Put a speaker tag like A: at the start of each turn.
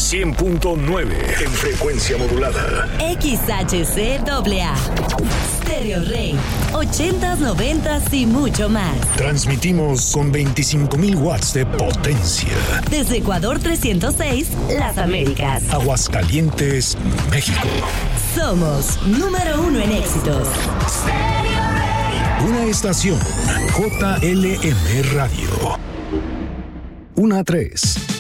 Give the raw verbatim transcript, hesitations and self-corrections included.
A: cien punto nueve en frecuencia modulada.
B: X H C A A. Stereo Rey. ochentas, noventas y mucho más.
A: Transmitimos con veinticinco mil watts de potencia.
B: Desde Ecuador trescientos seis, Las Américas.
A: Aguascalientes, México.
B: Somos número uno en éxitos.
A: Una estación J L M Radio. Una a tres.